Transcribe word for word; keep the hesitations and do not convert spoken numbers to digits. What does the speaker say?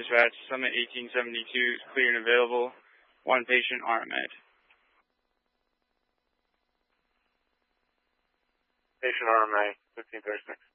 Dispatch, Summit eighteen seventy-two is clear and available. One patient, R M A D. Patient R M A, fifteen thirty-six.